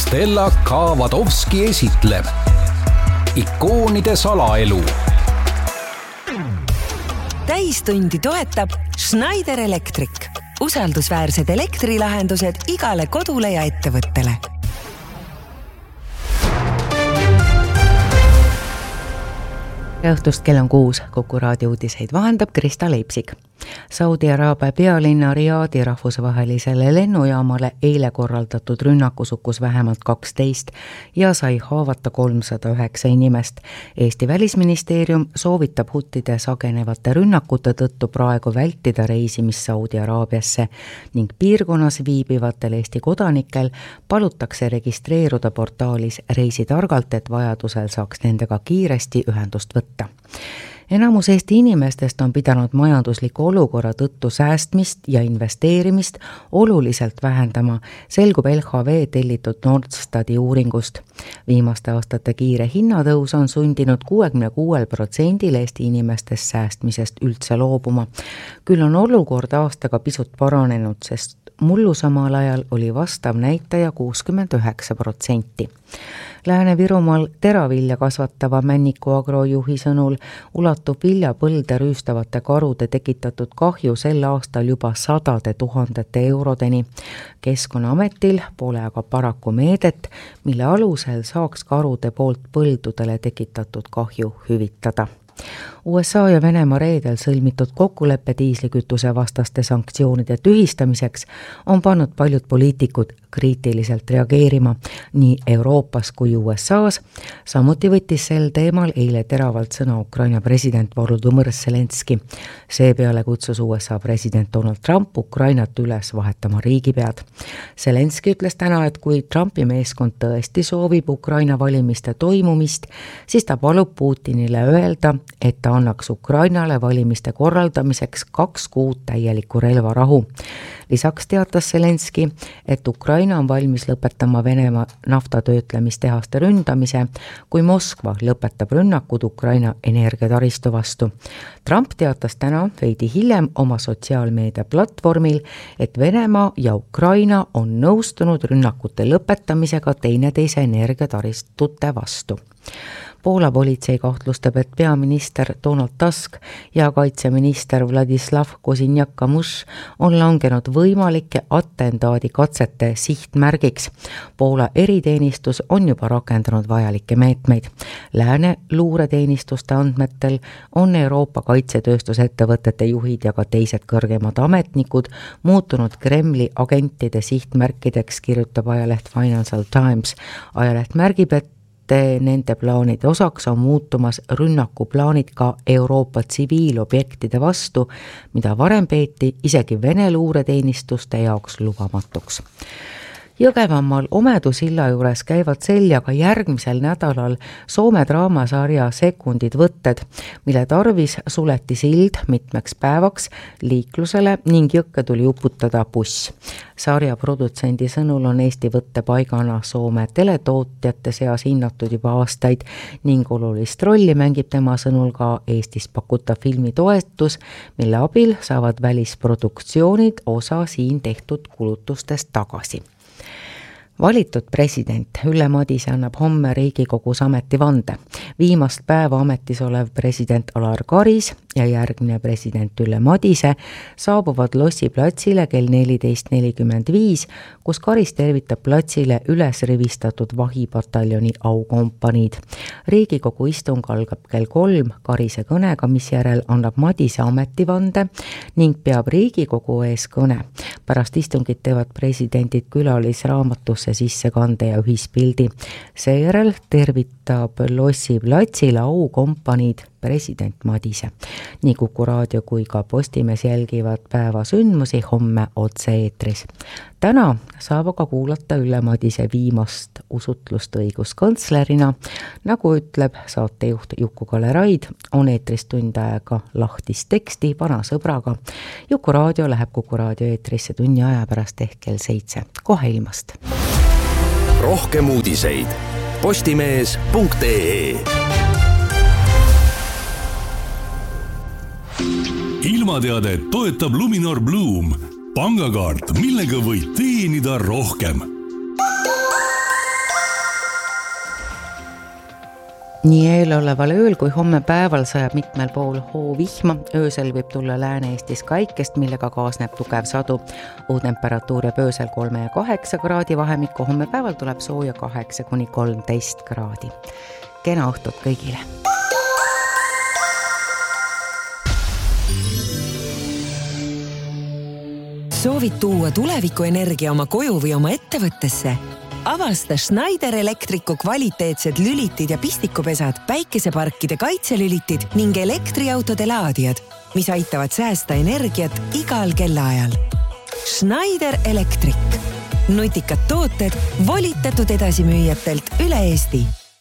Stella K. esitleb ikoonide salaelu. Täistundi toetab Schneider Electric. Usaldusväärsed elektrilahendused igale kodule ja ettevõttele. Õhtust kell on 6, Kuku raadio uudiseid vahendab Krista Leipsik. Saudi Araabia pealinna Riadi rahvusvahelisele lennujaamale eile korraldatud rünnakus hukkus vähemalt 12 ja sai haavata 309 inimest. Eesti välisministeerium soovitab huttide sagenevate rünnakute tõttu praegu vältida reisimist Saudi Araabiasse ning piirkonnas viibivatel Eesti kodanikel palutakse registreeruda portaalis Reisi targalt, et vajadusel saaks nendega kiiresti ühendust võtta. Enamus Eesti inimestest on pidanud majandusliku olukorra tõttu säästmist ja investeerimist oluliselt vähendama, selgub LHV tellitud Nordstati uuringust. Viimaste aastate kiire hinnatõus on sundinud 66% Eesti inimestest säästmisest üldse loobuma. Küll on olukord aastaga pisut paranenud, sest mullu samal ajal oli vastav näitaja 69%. Lääne-Virumaal teravilja kasvatava Männiku Agro juhi sõnul ulatub viljapõlde rüüstavate karude tekitatud kahju sel aastal juba 100 000 eurodeni. Keskkonnaametil pole aga paraku meedet, mille alusel saaks karude poolt põldudele tekitatud kahju hüvitada. USA ja Venemaa reedel sõlmitud kokkuleppe diislikütuse vastaste sanktsioonide tühistamiseks on pannud paljud poliitikud kriitiliselt reageerima nii Euroopas kui USAs. Samuti võttis sel teemal eile teravalt sõna Ukraina president Volodymyr Zelenski. Seepeale kutsus USA president Donald Trump Ukrainat üles vahetama riigipead. Zelenski ütles täna, et kui Trumpi meeskond tõesti soovib Ukraina valimiste toimumist, siis ta palub Putinile öelda, et ta annaks Ukrainale valimiste korraldamiseks 2 kuud täielikku relvarahu. Lisaks teatas Zelenski, et Ukraina on valmis lõpetama Venemaa naftatöötlemistehaste ründamise, kui Moskva lõpetab rünnakud Ukraina energiataristu vastu. Trump teatas täna veidi hiljem oma sotsiaalmeedia platvormil, et Venemaa ja Ukraina on nõustunud rünnakute lõpetamisega teineteise energiataristute vastu. Poola politsei kahtlustab, et peaminister Donald Tusk ja kaitseminister Władysław Kosiniak-Kamysz on langenud võimalike atentaadikatsete sihtmärgiks. Poola eriteenistus on juba rakendanud vajalikke meetmeid. Lääne luureteenistuste andmetel on Euroopa kaitsetööstusettevõtete juhid ja ka teised kõrgemad ametnikud muutunud Kremli agentide sihtmärkideks, kirjutab ajaleht Financial Times. Ajaleht märgib, et nende plaanide osaks on muutumas rünnakuplaanid ka Euroopa tsiviilobjektide vastu, mida varem peeti isegi Vene luureteenistuste jaoks lubamatuks. Jõgevamaal Omedusilla juures käivad seljaga järgmisel nädalal Soome draamasarja Sekundid võtted, mille tarvis suleti sild mitmeks päevaks liiklusele ning jõkke tuli uputada buss. Sarja produtsendi sõnul on Eesti võttepaigana Soome teletootjate seas hinnatud juba aastaid ning olulist rolli mängib tema sõnul ka Eestis pakutav filmitoetus, mille abil saavad välisproduktsioonid osa siin tehtud kulutustest tagasi. Valitud president Ülle Madise annab homme Riigikogus ametivande. Viimast päeva ametis olev president Alar Karis ja järgmine president Ülle Madise saabuvad Lossi platsile kell 14.45, kus Karis tervitab platsile üles rivistatud vahipataljoni aukompaniid. Riigikogu istung algab kell 3 Karise kõnega, mis järel annab Madise ametivande ning peab Riigikogu ees kõne. Pärast istungit teevad presidendid külalisraamatusse sissekande ja ühispildi. Seejärel tervitab Lossi platsile aukompaniid president Madise. Nii Kuku raadio kui ka Postimees jälgivad päeva sündmusi homme otse-eetris. Täna saab aga kuulata Ülle Madise viimast usutlust õiguskantslerina. Nagu ütleb saatejuht Juku-Kalle Raid, on eetris tund aega lahtist teksti vana sõbraga. Juku raadio läheb Kuku raadio eetrisse tunni aja pärast ehk kell 7. Kohe ilmast. Rohkem uudiseid postimees.ee. Ilmateade toetab Luminor Bloom, pangakaart, millega võid teenida rohkem. Nii eeloleval ööl kui homme päeval sajab mitmel pool hoovihma. Öösel võib tulla Lääne-Eestis kaikest, millega kaasneb tugev sadu. Temperatuur jääb öösel 3 ja 8 kraadi vahemikku. Homme päeval tuleb sooja 8 kuni 13 kraadi. Kena õhtut kõigile! Soovid tuua tulevikuenergia oma koju või oma ettevõttesse? Avasta Schneider Electricu kvaliteetsed lülitid ja pistikupesad, päikeseparkide kaitselülitid ning elektriautode laadijad, mis aitavad säästa energiat igal kellaajal. Schneider Electric. Nutikad tooted volitatud edasimüüjatelt üle Eesti.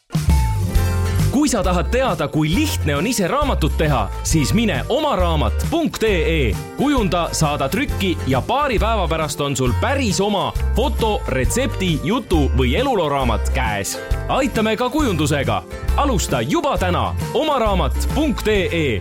Kui sa tahad teada, kui lihtne on ise raamatut teha, siis mine omaraamat.ee. Kujunda, saada trükki ja paari päeva pärast on sul päris oma foto, retsepti, jutu või eluloraamat käes. Aitame ka kujundusega. Alusta juba täna omaraamat.ee.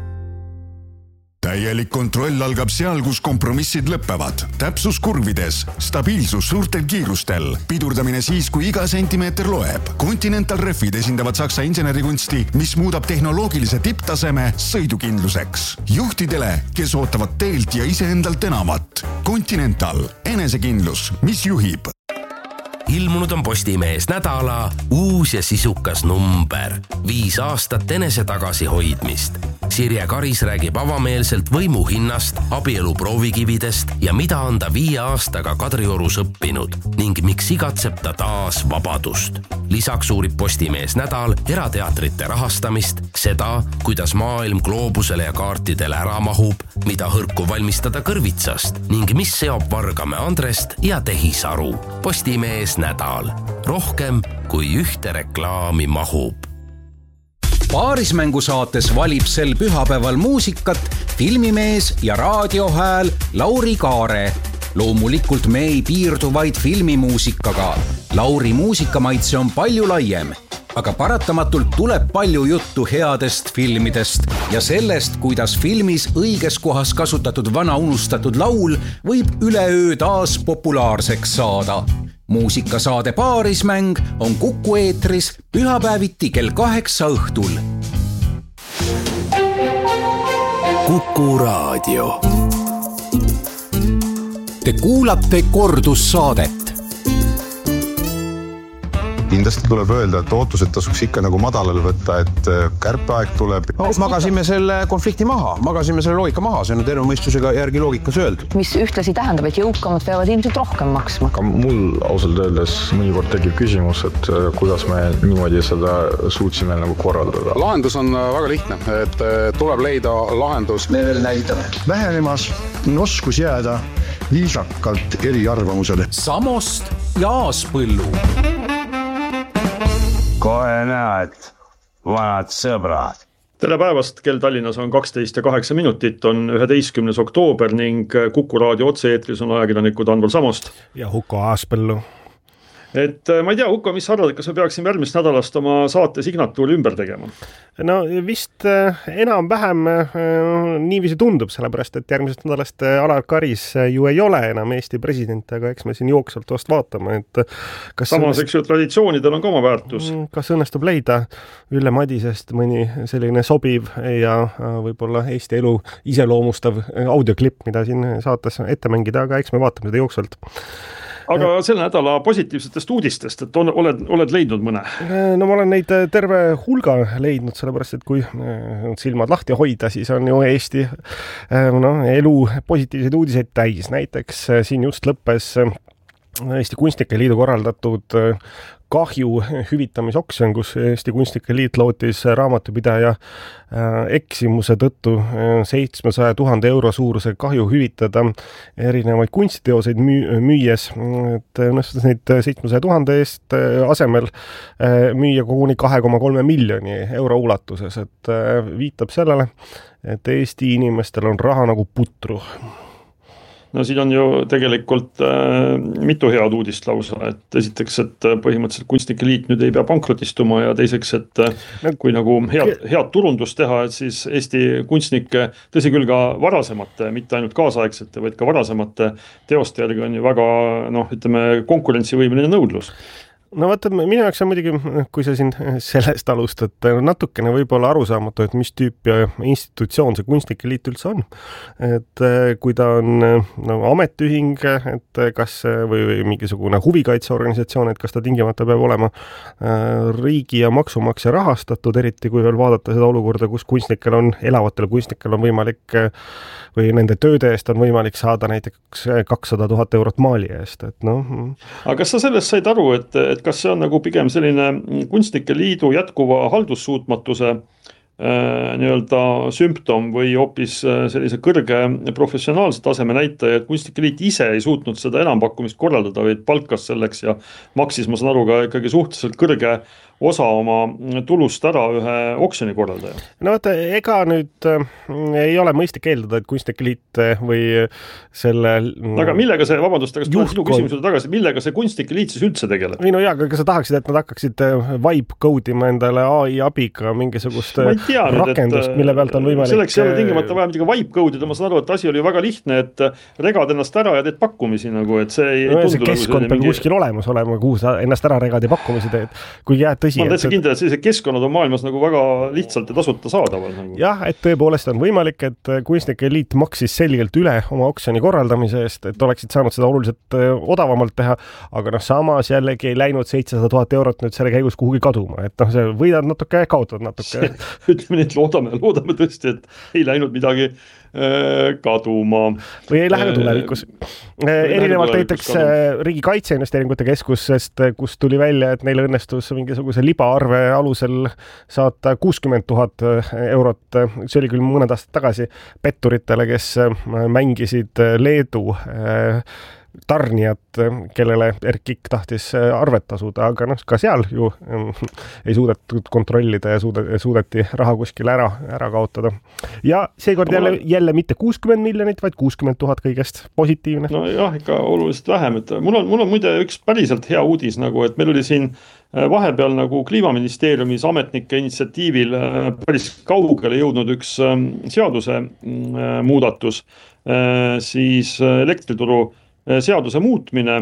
Täielik kontroll algab seal, kus kompromissid lõppevad. Täpsus kurvides, stabiilsus suurtel kiirustel, pidurdamine siis, kui iga sentimeeter loeb. Continental Refid esindavad Saksa insenerikunsti, mis muudab tehnoloogilise tipptaseme sõidukindluseks. Juhtidele, kes ootavad teelt ja iseendalt enamat. Continental, enesekindlus, mis juhib. Ilmunud on Postimees nädala uus ja sisukas number. 5 aastat enese tagasi hoidmist. Sirje Karis räägib avameelselt võimu hinnast, abielu proovikividest ja mida on ta 5 aastaga Kadriorus õppinud ning miks igatseb ta taas vabadust. Lisaks uurib Postimees nädal erateatrite rahastamist, seda, kuidas maailm gloobusele ja kaartidele ära mahub, mida hõrku valmistada kõrvitsast ning mis seob Vargamäe Andrest ja Tehisaru. Postimees nädal. Rohkem kui ühte reklaami mahub. Paarismängusaates valib sel pühapäeval muusikat filmimees ja raadiohääl Lauri Kaare. Loomulikult me ei piirdu vaid filmimuusikaga. Lauri muusikamaitse on palju laiem, aga paratamatult tuleb palju juttu headest filmidest ja sellest, kuidas filmis õiges kohas kasutatud vana unustatud laul võib üleöö taas populaarseks saada. Muusikasaade Paarismäng on Kuku eetris pühapäeviti kell 8 õhtul. Kuku raadio. Te kuulate kordussaadet. Kindlasti tuleb öelda, et ootused tasuks ikka nagu madalal võtta, et kärpeaeg tuleb. Magasime selle konflikti maha, magasime selle loogika maha, see on terve mõistusega järgi loogikas öeldud. Mis ühtlasi tähendab, et jõukamad peavad ilmselt rohkem maksma. Aga mul ausalt öeldes mõnikord tekib küsimus, et kuidas me niimoodi seda suutsime nagu korraldada. Lahendus on väga lihtne, et tuleb leida lahendus. Me veel näitame. Vähenemas on oskus jääda viisakalt eri arvamusele. Samost ja Aaspõllu. Kohe näed, vanad sõbrad. Tere päevast, kell Tallinnas on 12 ja 8 minutit, on 11. oktoober ning Kuku raadio otse-eetris on ajakirjanikud Anval Samost. Ja Huko Aaspõllu. Et ma ei tea, Huko, mis arvad, kas me peaksime järgmist nädalast oma saate signatuuri ümber tegema? No vist enam-vähem niiviisi tundub, sellepärast, et järgmisest nädalast Alar Karis ju ei ole enam Eesti president, aga eks me siin jooksvalt vast vaatame, et samas, eks ju, traditsioonidel on ka oma väärtus. Kas õnnestub leida Ülle Madisest mõni selline sobiv ja võib-olla Eesti elu iseloomustav audioklipp, mida siin saates ette mängida, aga eks me vaatame seda jooksvalt. Aga selle nädala positiivsetest uudistest, et oled leidnud mõne? No ma olen neid terve hulga leidnud, sellepärast, et kui silmad lahti hoida, siis on ju Eesti elu positiivseid uudiseid täis. Näiteks siin just lõppes Eesti Kunstnike Liidu korraldatud kahju hüvitamisoksjon, kus Eesti Kunstnike Liit lootis raamatupidaja eksimuse tõttu 700 000 euro suuruse kahju hüvitada erinevaid kunstiteoseid müües, et õnnestus neid 700 000 eest asemel müüa koguni 2,3 miljoni euro ulatuses, et viitab sellele, et Eesti inimestel on raha nagu putru. No siin on ju tegelikult mitu head uudist lausa, et esiteks, et põhimõtteliselt Kunstnike Liit nüüd ei pea pankrotistuma ja teiseks, et kui nagu head turundust teha, et siis Eesti kunstnike, tõsi küll ka varasemate, mitte ainult kaasaegsete, vaid ka varasemate teoste järgi on ju väga, ütleme, konkurentsivõimeline nõudlus. no vaata, minu jaoks on muidugi, kui sa siin sellest alustad, natukene võib-olla arusaamatu, et mis tüüp ja institutsioon see kunstnike liit üldse on. Et kui ta on ametiühing, et kas või mingisugune huvikaitseorganisatsioon, et kas ta tingimata peab olema riigi ja maksumaksja rahastatud, eriti kui veel vaadata seda olukorda, kus elavatel kunstnikel on võimalik või nende tööde eest on võimalik saada näiteks 200 000 eurot maali eest, et noh. Aga kas sa sellest said aru, et kas see on nagu pigem selline kunstnike liidu jätkuva haldussuutmatuse nii-öelda sümptom või hoopis sellise kõrge professionaalse taseme näitaja, et kunstnike liit ise ei suutnud seda enampakkumist korraldada, vaid palkas selleks ja maksis, ma saan aru, ka ikkagi suhteliselt kõrge osa oma tulust ära ühe oksjoni korraldaja. No vaata, ega nüüd ei ole mõistlik eeldada, et kunstnike liit või selle aga millega see, vabandust, aga sinu küsimusele tagasi, millega see kunstnike liit siis üldse tegeleb? Või no jaa, aga sa tahaksid, et nad hakkaksid vibe code ima endale AI abiga mingisugust rakendust, mille pealt on võimalik selleks ei ole tingimata vaja midagi vibe code'ida, ma saan aru, et asi oli väga lihtne, et regad ennast ära ja teed pakkumisi nagu, et see ei tundu see keskkond peab kuskil olemas olema, kuhu sa ennast ära regad ja pakkumisi teed, kui jääd tõsi. Ma olen täitsa kindel, et sellised keskkonnad on maailmas nagu väga lihtsalt ja tasuta saadaval. Nagu. Jah, et tõepoolest on võimalik, et kunstnike liit maksis selgelt üle oma oksjoni korraldamise eest, et oleksid saanud seda oluliselt odavamalt teha, aga samas jällegi ei läinud 700 000 eurot nüüd selle käigus kuhugi kaduma, et see võidad natuke, kaotad natuke. Ütleme nii, et loodame tõesti, et ei läinud midagi kaduma. Või ei lähe tulevikus. Erinevalt näiteks Riigi Kaitseinvesteeringute Keskusest, kus tuli välja, et neil õnnestus mingisuguse libaarve alusel saata 60 000 eurot, see oli küll mõned aastad tagasi, petturitele, kes mängisid Leedu tarnijat, kellele Erkik tahtis arvet tasuda, aga ka seal ju ei suudetud kontrollida ja suudeti raha kuskil ära kaotada. Ja seekord jälle mitte 60 miljonit, vaid 60 000 kõigest. Positiivne. No jah, ikka oluliselt vähem. Et mul on muide üks päriselt hea uudis, nagu, et meil oli siin vahepeal nagu Kliimaministeeriumis ametnike initsiatiivil päris kaugele jõudnud üks seaduse muudatus, siis elektrituru seaduse muutmine,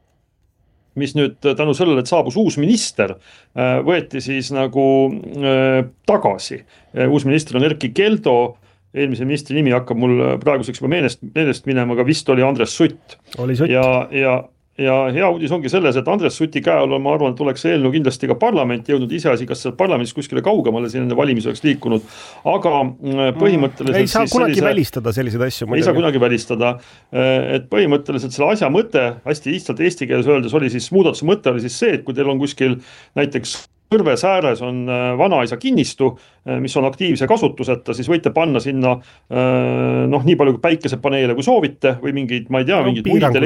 mis nüüd tänu sellele, et saabus uus minister, võeti siis nagu tagasi. Uus minister on Erkki Keldo, eelmise ministri nimi hakkab mul praeguseks juba meelest minema, aga vist oli Andres Sutt. Oli Sutt. Ja hea uudis ongi selles, et Andres Suti käel ma arvan, et oleks eelnõu kindlasti ka parlament jõudnud iseasi, kas seal parlamendis kuskile kaugemale siin enne valimisi oleks liikunud, aga põhimõtteliselt ei saa kunagi välistada selliseid asju. Ei saa kunagi välistada, et põhimõtteliselt selle asja mõte, hästi lihtsalt eesti keeles öeldes oli siis, muudatuse mõte oli siis see, et kui teil on kuskil näiteks Kõrves ääres on vanaisa kinnistu, mis on aktiivse kasutuseta, siis võite panna sinna nii palju päikesepaneele kui soovite või mingid, ma ei tea, mingid muid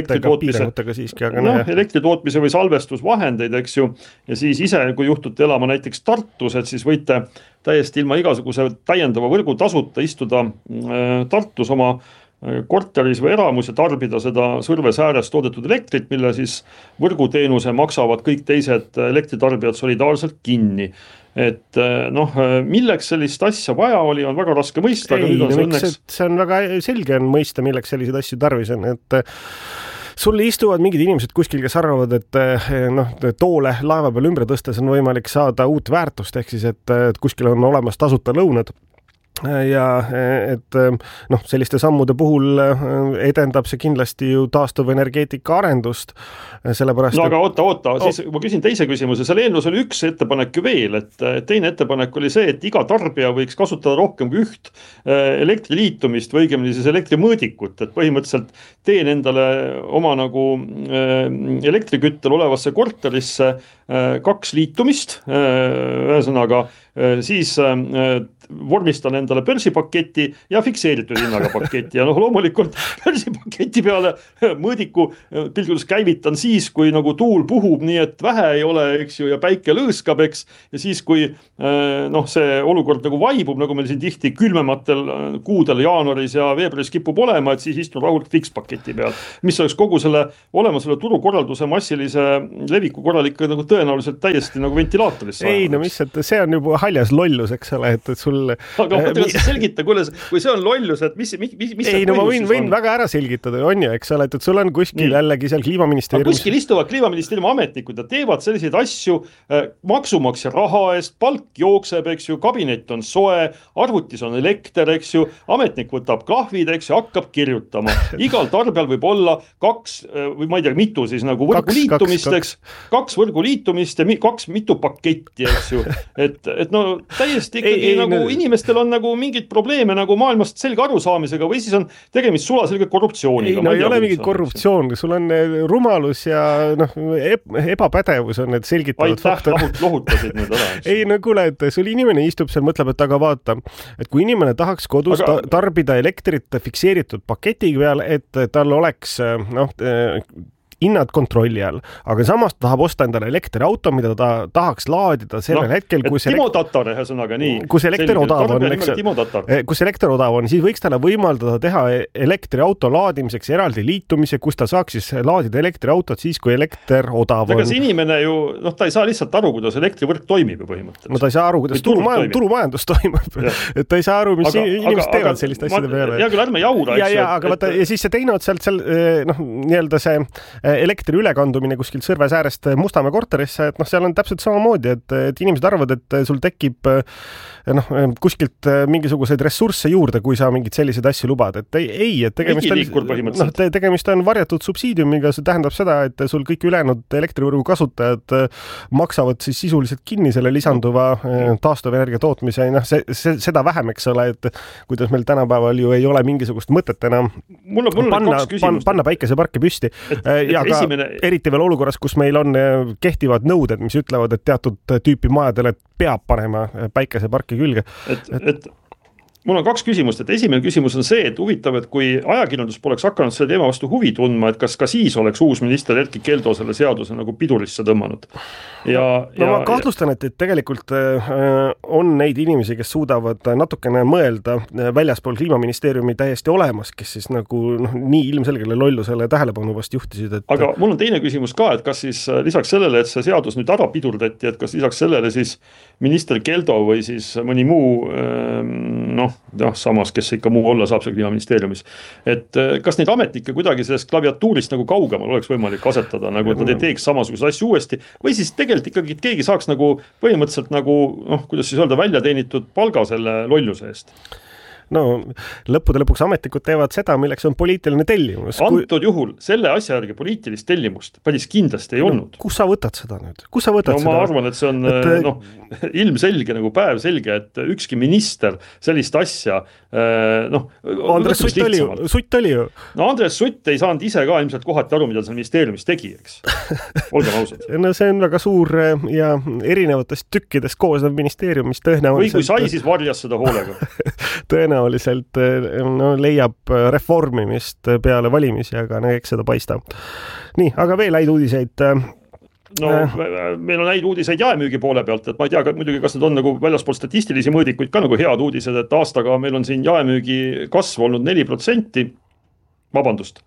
elektritootmise või salvestusvahendeid, eks ju, ja siis ise, kui juhtute elama näiteks Tartus, et siis võite täiesti ilma igasuguse täiendava võrgu tasuta istuda Tartus oma korteris või eramus ja tarbida seda Sõrves ääres toodetud elektrit, mille siis võrguteenuse maksavad kõik teised elektritarbijad solidaarselt kinni. Et milleks sellist asja vaja oli, on väga raske mõista. See on väga selge mõista, milleks selliseid asju tarvis on, et sul istuvad mingid inimesed kuskil, kes arvavad, et toole laeva peal ümber tõstes on võimalik saada uut väärtust, ehk siis, et kuskil on olemas tasuta lõunad. Ja et selliste sammude puhul edendab see kindlasti ju taastuvenergeetika arendust, sellepärast... No aga oota, siis ma küsin teise küsimuse, seal eelnõus oli üks ettepanek ju veel, et teine ettepanek oli see, et iga tarbija võiks kasutada rohkem kui üht elektriliitumist või õigemini siis elektrimõõdikut, et põhimõtteliselt teen endale oma nagu elektriküttel olevasse korterisse 2 liitumist, ühesõnaga siis vormistan endale börsipaketi ja fikseeritud hinnaga paketi ja loomulikult börsipaketi peale mõõdiku pildudes käivitan siis, kui nagu tuul puhub, nii et vähe ei ole, eks ju, ja päike lõõskab, eks, ja siis, kui see olukord nagu vaibub, nagu meil siin tihti külmematel kuudel jaanuaris ja veebruaris kipub olema, et siis istun rahulikult fikspaketi peal, mis oleks kogu selle olemasole turukorralduse massilise leviku korral ikka nagu tõenäoliselt täiesti nagu ventilaatorisse. Ei, no mis, et see on juba haljas lollus, eks ole, et sul... Aga selgita, kui see on lollus, et mis ei, no ma võin väga ära selgitada, on ju, eks ole, et sul on kuskil jällegi seal kliimaministeeriumis... Kuskil istuvad kliimaministeeriumi ametnikud ja teevad selliseid asju maksumaksja raha eest, palk jookseb, eks ju, kabinet on soe, arvutis on elekter, eks ju, ametnik võtab klahvid, eks ju, hakkab kirjutama. Igal tarbijal võib olla 2 või ma ei tea, mitu siis nagu võrguliitumist, eks, 2 võrguliitumist ja 2 mitu paketti, eks ju. Et no täiesti ikkagi nagu inimestel on nagu mingid probleeme nagu maailmast selge arusaamisega või siis on tegemist sulaselge korruptsiooniga. Ei, no ei ole mingit korruptsioon, sul on rumalus ja ebapädevus on need selgitavad faktorid. Lohutasid nüüd ära. Ei, no kuule, et sul inimene istub seal, mõtleb, et aga vaata, et kui inimene tahaks kodus tarbida elektrit fikseeritud paketi peal, et tal oleks hinnad kontrolli all, aga samas tahab osta endale elektriauto, mida ta tahaks laadida sellel hetkel, kui Timo Tatar, sõnaga nii. Kus elekter odav on, siis võiks talle võimaldada teha elektriauto laadimiseks eraldi liitumise, kus ta saaks siis laadida elektriautot siis, kui elekter odav on. Aga see inimene ju, ta ei saa lihtsalt aru, kuidas elektrivõrk toimib ju põhimõtteliselt. No ta ei saa aru, kuidas turumajandus toimib. Et ta ei saa aru, mis inimesed teevad sellist asjade peale. Ja küll ärme jaura. Ja siis see teine otsalt seal, nii-öelda see elektri ülekandumine kuskil Sõrves äärest Mustamäe korterisse, et seal on täpselt samamoodi, et inimesed arvavad, et sul tekib kuskilt mingisuguseid ressursse juurde, kui sa mingid sellised asju lubad, et ei, et tegemist on varjatud subsiidiumiga, see tähendab seda, et sul kõik ülejäänud elektrivõrgu kasutajad maksavad siis sisuliselt kinni selle lisanduva taastuvenergia tootmise, seda vähem, eks ole, et kuidas meil tänapäeval ju ei ole mingisugust mõtet enam panna päikeseparke püsti ja ka eriti veel olukorras, kus meil on kehtivad nõuded, mis ütlevad, et teatud tüüpi majadele peab panema päikeseparki külge. Mul on 2 küsimust, et esimene küsimus on see, et huvitav, et kui ajakirjandus poleks hakanud selle teema vastu huvi tundma, et kas ka siis oleks uus minister Erkki Keldo selle seaduse nagu pidurisse tõmmanud. Ma kahtlustan, et tegelikult on neid inimesi, kes suudavad natukene mõelda väljaspool kliimaministeeriumi täiesti olemas, kes siis nagu nii ilmselgele lollusele tähelepanu vast juhtisid. Aga mul on teine küsimus ka, et kas siis lisaks sellele, et see seadus nüüd ära pidurdati, et kas lisaks sellele siis minister Keldo või siis mõni muu samas, kes ikka muu olla saab seal kliimaministeeriumis. Et kas neid ametnikke kuidagi sellest klaviatuurist nagu kaugemal oleks võimalik asetada, nagu et nad ei teeks samasuguse asju uuesti, või siis tegelikult ikkagi keegi saaks nagu põhimõtteliselt nagu, kuidas siis öelda, välja teenitud palga selle lolluse eest? No, lõppude lõpuks ametnikud teevad seda, milleks on poliitiline tellimus. Antud juhul selle asja järgi poliitilist tellimust päris kindlasti ei olnud. Kus sa võtad seda nüüd? Ma arvan, et see on ilmselge, nagu päev selge, et ükski minister sellist asja Andres Sutt oli ju. No Andres Sutt ei saanud ise ka ilmselt kohati aru, mida seal ministeeriumis tegi, eks. Olgem ausad. No see on väga suur ja erinevatest tükkidest koosnev ministeerium, mis tõenäoliselt... Või kui sai, siis varjas seda hoolega. Tõenäoliselt leiab reformimist peale valimisi, aga eks seda paista. Nii, aga veel häid uudiseid. Meil on häid uudiseid jaemüügi poole pealt, et ma ei tea, muidugi kas need on nagu väljaspool statistilisi mõõdikuid ka nagu head uudised, et aastaga meil on siin jaemüügi kasv olnud 4%, vabandust,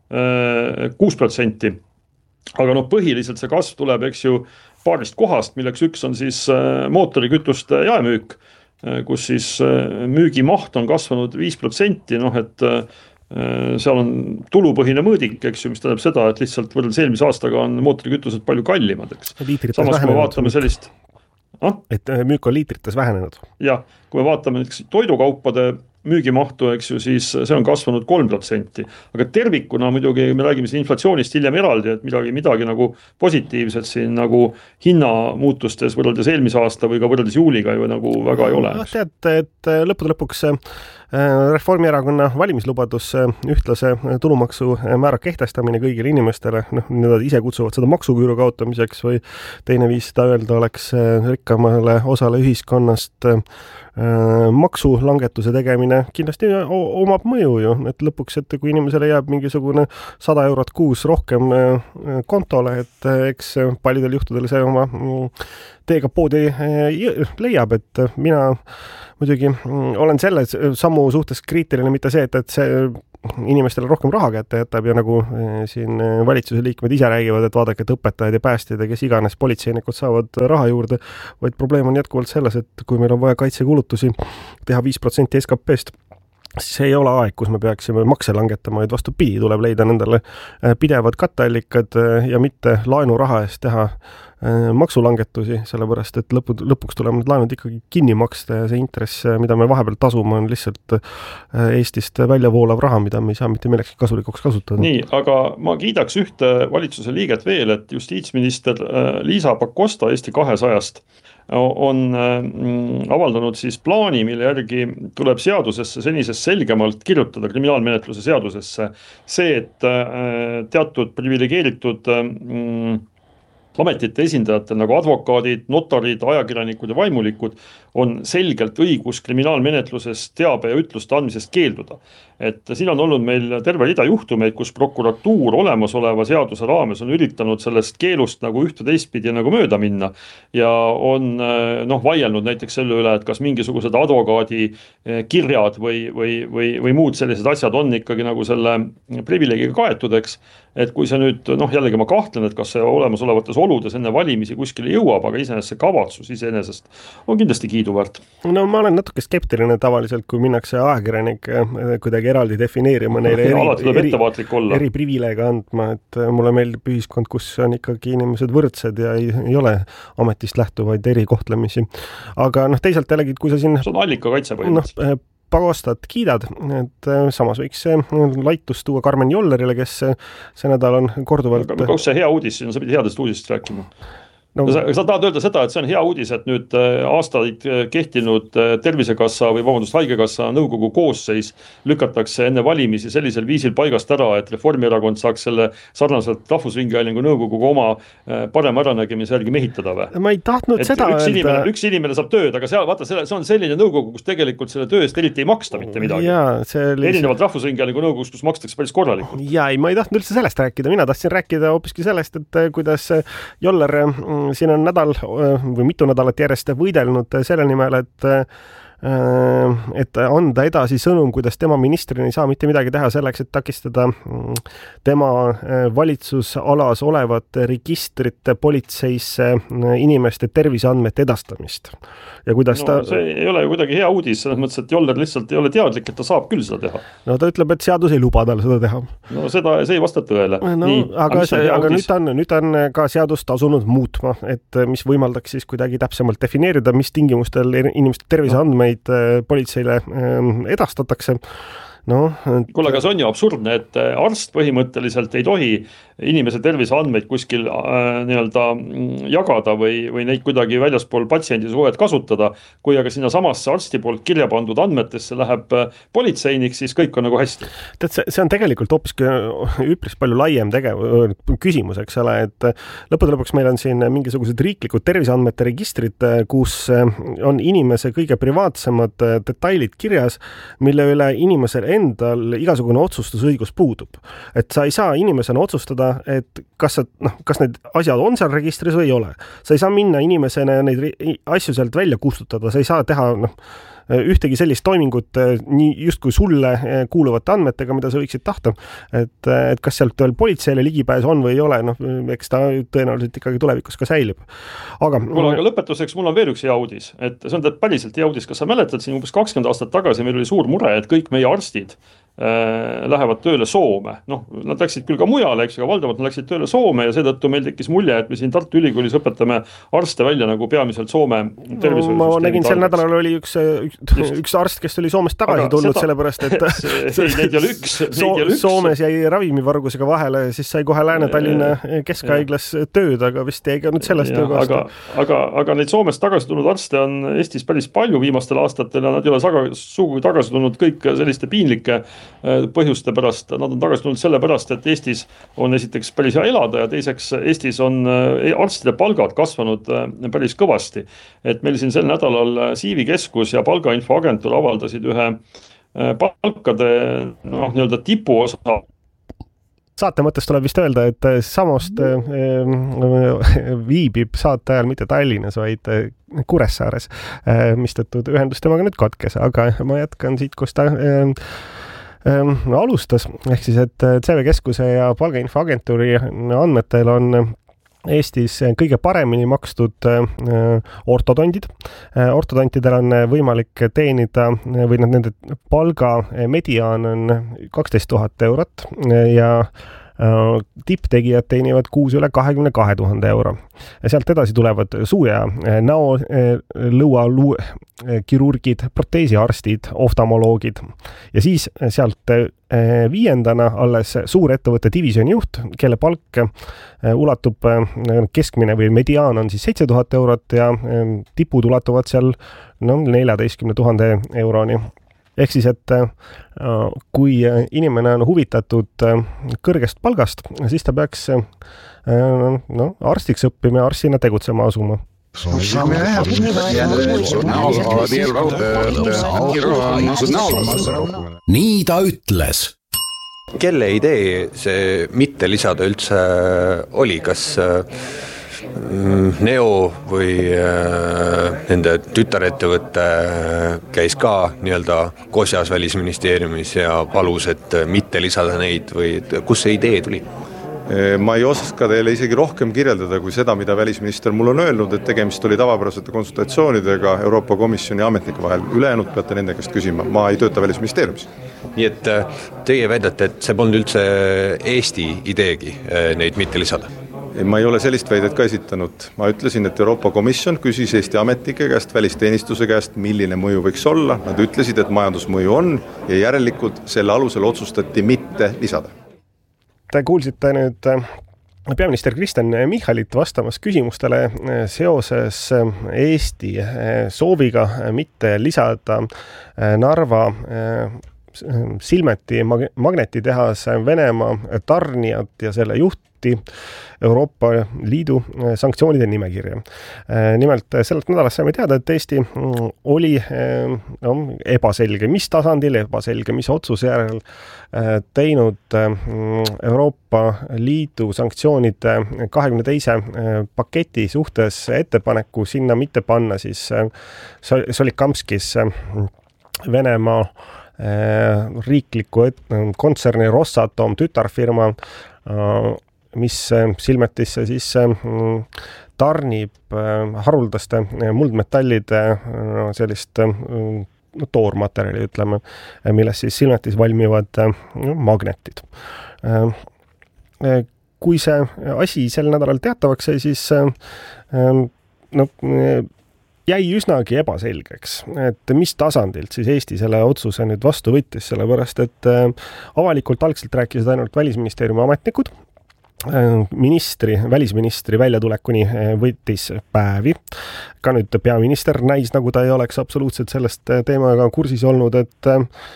6%, aga põhiliselt see kasv tuleb, eks ju, paarist kohast, milleks üks on siis mootorikütuste jaemüük, kus siis müügimaht on kasvanud 5%, et seal on tulupõhine mõõdik, eks ju, mis tähendab seda, et lihtsalt võrreldes eelmise aastaga on mootorikütused palju kallimad, eks. Samas, kui me vaatame sellist... Et müük on liitrites vähenenud. Jah, kui me vaatame toidukaupade müügimahtu, eks ju, siis see on kasvanud 3%. Aga tervikuna muidugi me räägime siin inflatsioonist hiljem eraldi, et midagi nagu positiivset siin nagu hinnamuutustes võrreldes eelmise aasta või ka võrreldes juuliga ju nagu väga ei ole. Tead, et lõppude lõpuks Reformierakonna valimislubadus ühtlase tulumaksu määra kehtestamine kõigile inimestele, nad ise kutsuvad seda maksuküüru kaotamiseks või teine viis seda öelda oleks rikkamale osale ühiskonnast maksulangetuse tegemine kindlasti omab mõju ju, et lõpuks, et kui inimesele jääb mingisugune 100 eurot kuus rohkem kontole, et eks paljudel juhtudel see oma teega poodi leiab, et mina muidugi olen selle sammu suhtes kriitiline, mitte see, et see inimestele rohkem raha kätte jätab ja nagu siin valitsuse liikmed ise räägivad, et vaadake, et õpetajad ja päästjad ja kes iganes politseinikud saavad raha juurde, vaid probleem on jätkuvalt selles, et kui meil on vaja kaitsekulutusi teha 5% SKP-st, siis ei ole aeg, kus me peaksime makse langetama, vaid vastupidi, tuleb leida nendele pidevad katteallikad ja mitte laenuraha eest teha maksulangetusi, sellepärast et lõpuks tuleme need laenud ikkagi kinni maksta ja see intress, mida me vahepeal tasume, on lihtsalt Eestist välja voolav raha, mida me ei saa mitte millekski kasulikuks kasutada. Nii, aga ma kiidaks ühte valitsuse liiget veel, et justiitsminister Liisa Pakosta Eesti 200-st on avaldanud siis plaani, mille järgi tuleb seadusesse senisest selgemalt kirjutada kriminaalmenetluse seadusesse see, et teatud privilegeeritud ametite esindajatel nagu advokaadid, notarid, ajakirjanikud ja vaimulikud on selgelt õigus kriminaalmenetluses teabe ja ütluste andmisest keelduda. Et siin on olnud meil terve rida juhtumeid, kus prokuratuur olemasoleva seaduse raames on üritanud sellest keelust nagu ühte teistpidi nagu mööda minna ja on vaielnud näiteks selle üle, et kas mingisugused advokaadi kirjad või muud sellised asjad on ikkagi nagu selle privileegiga kaetud, eks. Et kui see nüüd, jällegi ma kahtlen, et kas see olemasolevates oludes enne valimisi kuskile jõuab, aga iseenesest see kavatsus iseenesest on kindlasti kiiduväärt. No ma olen natuke skeptiline tavaliselt, kui minnakse ajakirjanik kuidagi eraldi defineerima neile eri privileega andma, et mulle meeldib ühiskond, kus on ikkagi inimesed võrdsed ja ei ole ametist lähtuvaid erikohtlemisi. Aga teisalt jällegi, kui sa siin... See on allikakaitse põhimõtteliselt. Pagostat kiidad, et samas võiks laitus tuua Karmen Jollerile, kes see nädal on korduvalt... Aga kus see hea uudis, sa pidid headest uudisest rääkima. Sa tahad öelda seda, et see on hea uudis, et nüüd aastaid kehtinud Tervisekassa või Haigekassa nõukogu koosseis lükatakse enne valimisi sellisel viisil paigast ära, et Reformierakond saaks selle sarnaselt Rahvusringhäälingu nõukoguga oma parema äranägemise järgi mehitada või? Ma ei tahtnud seda üks inimene saab tööd, aga see on selline nõukogu, kus tegelikult selle töö eest eriti ei maksta mitte midagi. Erinevalt Rahvusringhäälingu nõukogus, kus makstakse päris korralikult. Ma ei tahtnud üldse sellest rääkida, mina tahtsin rääkida hoopiski sellest, et kuidas Joller siin on nädal või mitu nädalat järjest võidelnud selle nimel, et anda edasi sõnum, kuidas tema ministrina ei saa mitte midagi teha selleks, et takistada tema valitsusalas olevate registrite politseisse inimeste terviseandmete edastamist. Ja kuidas see ei ole ju kuidagi hea uudis, selles mõttes, et Joller lihtsalt ei ole teadlik, et ta saab küll seda teha. No ta ütleb, et seadus ei luba tal seda teha. No see ei vasta tõele. Aga nüüd on ka seadust tasunud muutma, et mis võimaldaks siis kuidagi täpsemalt defineerida, mis tingimustel inimeste terviseandmeid politseile edastatakse. Kuule, aga see on ju absurdne, et arst põhimõtteliselt ei tohi inimese terviseandmeid kuskil jagada või neid kuidagi väljaspool patsiendi suhet kasutada. Kui aga sinna samasse arsti poolt kirja pandud andmetesse läheb politseinik, siis kõik on nagu hästi. See on tegelikult hoopiski üpris palju laiem küsimus, eks ole, et lõppude lõpuks meil on siin mingisugused riiklikud terviseandmete registrid, kus on inimese kõige privaatsemad detailid kirjas, mille üle inimesel endal igasugune otsustusõigus puudub. Et sa ei saa inimesena otsustada, et kas need asjad on seal registris või ei ole. Sa ei saa minna inimesena neid asju sealt välja kustutada, sa ei saa teha ühtegi sellist toimingut nii justkui sulle kuuluvate andmetega, mida sa võiksid tahta. Et kas sealt veel politseile ligipääs on või ei ole, eks ta tõenäoliselt ikkagi tulevikus ka säilib. Aga lõpetuseks mul on veel üks hea uudis, et see on päriselt hea uudis. Kas sa mäletad siin umbes 20 aastat tagasi meil oli suur mure, et kõik meie arstid lähevad tööle Soome. Nad läksid küll ka mujale, eks, aga valdavalt nad läksid tööle Soome ja seetõttu meil tekkis mulje, et me siin Tartu Ülikoolis õpetame arste välja nagu peamiselt Soome tervishoiusüsteemi. Ma nägin sel nädalal oli üks arst, kes oli Soomest tagasi tulnud, sellepärast, et neid ei ole üks. Soomes jäi ravimivargusega vahele, siis sai kohe Lääne-Tallinna keskhaiglas tööd, aga vist ei käinud sellest töökohast. Aga neid Soomest tagasi tulnud arste on Eestis päris palju viimastel aastatel ja nad ei ole sugugi tagasi tulnud kõik selliste piinlike põhjuste pärast. Nad on tagasi tulnud selle pärast, et Eestis on esiteks päris hea elada ja teiseks Eestis on arstide palgad kasvanud päris kõvasti. Et meil siin sel nädalal Siivi keskus ja palgainfoagentuur avaldasid ühe palkade tipu osa. Saate mõttes tuleb vist öelda, et Samost viibib saate ajal mitte Tallinnas, vaid Kuressaares, mistõttu ühendus temaga nüüd katkes, aga ma jätkan siit, kus ta alustas, ehk siis, et CV Keskuse ja Palgainfoagentuuri andmetel on Eestis kõige paremini makstud ortodontid. Ortodontidel on võimalik teenida või nende palga mediaan on 12 000 eurot ja tipptegijad teenivad kuus üle 22 000 euro. Sealt edasi tulevad suu- ja näo lõualuu kirurgid, proteesiarstid, oftalmoloogid ja siis sealt viiendana alles suurettevõtte divisjoni juht, kelle palk ulatub keskmine või mediaan on siis 7000 eurot ja tipud ulatuvad seal 14 000 euroni. Ehk siis, et kui inimene on huvitatud kõrgest palgast, siis ta peaks arstiks õppima ja arstina tegutsema asuma. Nii ta ütles. Kelle idee see mitte lisada üldse oli, kas Neo või nende tütarettevõtte käis ka nii-öelda kosjas välisministeeriumis ja palus, et mitte lisada neid või kus see idee tuli? Ma ei oska teile isegi rohkem kirjeldada kui seda, mida välisminister mul on öelnud, et tegemist oli tavapärasete konsultatsioonidega Euroopa Komisjoni ametnike vahel. Ülejäänud peate nende käest küsima, ma ei tööta välisministeeriumis. Nii et teie väidate, et see polnud üldse Eesti ideegi neid mitte lisada? Ma ei ole sellist väidet ka esitanud. Ma ütlesin, et Euroopa Komisjon küsis Eesti ametnike käest, välisteenistuse käest, milline mõju võiks olla. Nad ütlesid, et majandusmõju on ja järelikult selle alusel otsustati mitte lisada. Te kuulsite nüüd peaminister Kristen Michalit vastamas küsimustele seoses Eesti sooviga mitte lisada Narva Silmeti magnetitehas Venemaa tarnijat ja selle juhti Euroopa Liidu sanktsioonide nimekirja. Nimelt sellelt nädalast saime teada, et Eesti oli ebaselge, mis tasandil, ebaselge, mis otsuse järel teinud Euroopa Liidu sanktsioonide 22. paketi suhtes ettepaneku sinna mitte panna siis Solikamskis Venemaa riikliku kontserni Rosatom tütarfirma, mis Silmetisse siis tarnib haruldaste muldmetallide sellist toormaterjali, ütleme, milles siis Silmetis valmivad magnetid. Kui see asi sel nädalal teatavaks sai, siis jäi üsnagi ebaselgeks, et mis tasandilt siis Eesti selle otsuse nüüd vastu võttis, sellepärast et avalikult algselt rääkisid ainult välisministeeriumi ametnikud, välisministri väljatulekuni võttis päevi. Ka nüüd peaminister näis, nagu ta ei oleks absoluutselt sellest teemaga kursis olnud, et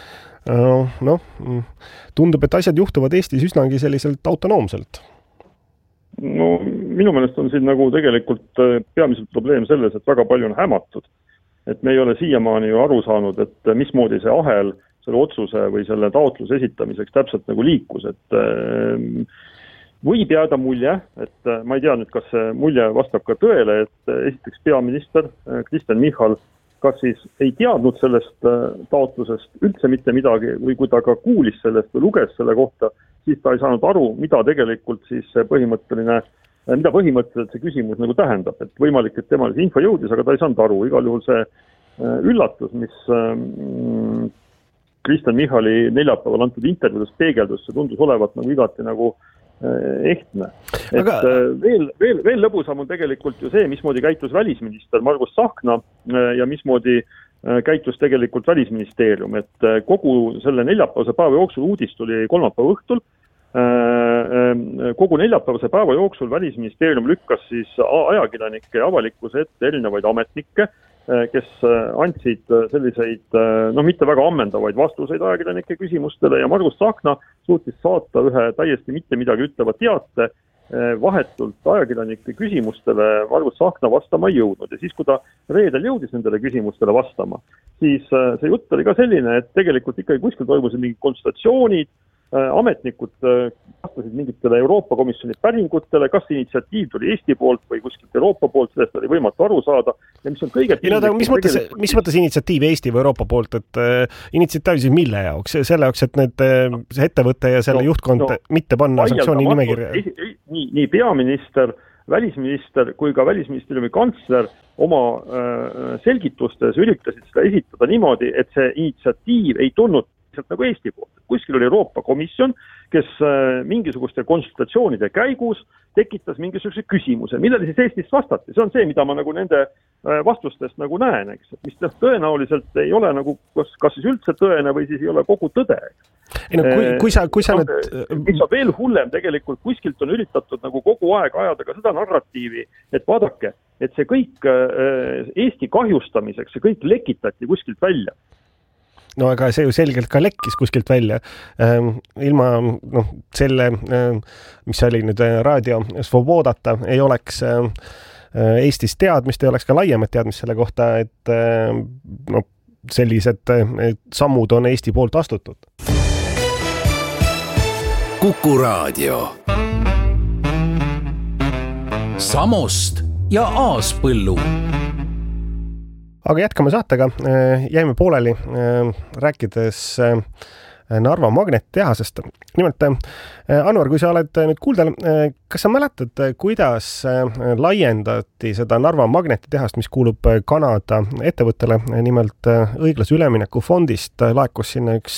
tundub, et asjad juhtuvad Eestis üsnagi selliselt autonoomselt. No minu meelest on siin nagu tegelikult peamiselt probleem selles, et väga palju on hämatud. Et me ei ole siiamaani ju aru saanud, et mismoodi see ahel selle otsuse või selle taotluse esitamiseks täpselt nagu liikus. Et võib jääda mulje, et ma ei tea nüüd, kas see mulje vastab ka tõele, et esiteks peaminister Kristen Michal kas siis ei teadnud sellest taotlusest üldse mitte midagi või kui ta ka kuulis sellest või luges selle kohta, siis ta ei saanud aru, mida tegelikult siis mida põhimõtteliselt see küsimus nagu tähendab. Et võimalik, et temale see info jõudis, aga ta ei saanud aru. Igal juhul see üllatus, mis Kristen Michali neljapäeval antud intervjuudest peegeldus, see tundus olevat nagu igati nagu ehtne. Aga... Veel lõbusam on tegelikult ju see, mismoodi käitus välisminister Margus Tsahkna ja mismoodi käitus tegelikult välisministeerium, et kogu selle neljapäevase päeva jooksul uudis tuli kolmapäeva õhtul. Kogu neljapäevase päeva jooksul välisministeerium lükkas siis ajakirjanike ja avalikkuse ette erinevaid ametnikke, kes andsid selliseid, mitte väga ammendavaid vastuseid ajakirjanike küsimustele ja Margus Tsahkna suutis saata ühe täiesti mitte midagi ütleva teate vahetult ajakirjanike küsimustele Margus Tsahkna vastama ei jõudnud. Ja siis, kui ta reedel jõudis nendele küsimustele vastama, siis see jutt oli ka selline, et tegelikult ikkagi kuskil toimusid mingid konsultatsioonid ametnikud vastasid mingitele Euroopa Komisjoni päringutele, kas initsiatiiv tuli Eesti poolt või kuskilt Euroopa poolt, sellest oli võimatu aru saada. Ja mis on kõige mis mõttes initsiatiiv Eesti või Euroopa poolt, et initsiatiiv siis mille jaoks? Selle jaoks, et need ettevõtte ja selle juhtkond mitte panna sanktsiooni nimekirja? Nii peaminister, välisminister kui ka välisministeeriumi kantsler oma selgitustes üritasid seda esitada niimoodi, et see initsiatiiv ei tulnud nagu Eesti poolt. Kuskil oli Euroopa Komisjon, kes mingisuguste konsultatsioonide käigus tekitas mingisuguse küsimuse, millele siis Eestist vastati. See on see, mida ma nagu nende vastustest nagu näen, eks, et mis tõenäoliselt ei ole nagu kas siis üldse tõene või siis ei ole kogu tõde. Kui sa mis on veel hullem tegelikult, kuskilt on üritatud nagu kogu aeg ajada ka seda narratiivi, et vaadake, et see kõik Eesti kahjustamiseks, see kõik lekitati kuskilt välja. No aga see ju selgelt ka lekkis kuskilt välja. Ilma selle, mis oli nüüd Raadio Svobodata, ei oleks Eestis teadmist, ei oleks ka laiemat teadmist selle kohta, et sellised sammud on Eesti poolt astutud. Kuku Raadio. Samost ja Aaspõllu. Aga jätkame saatega, jäime pooleli rääkides Narva magnetitehasest. Nimelt, Anvar, kui sa oled nüüd kuuldel, kas sa mäletad, kuidas laiendati seda Narva magnetitehast, mis kuulub Kanada ettevõttele, nimelt õiglase ülemineku fondist laekus sinna üks